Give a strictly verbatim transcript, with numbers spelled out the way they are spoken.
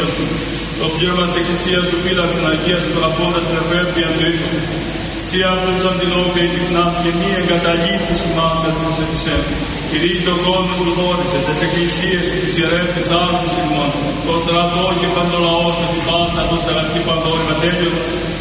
σωτηρίας σου. Το πνεύμα της Εκκλησίας σου φύλαξε να αγίας τραπώντας την ευέρπεια του ήθου σου. Σύ αυτούς αντιλόφια τυχνά και μη εγκαταλείπεις ημάς αυτούς επισέ. Κυρίη το κόσμο σου γνώρισε, τις εκκλησίες σου, τις ιερές της άρχους ημών, το στρατό και παντολαό σου, την πάσα, το σαρακτή παντόρυμα τέλειο,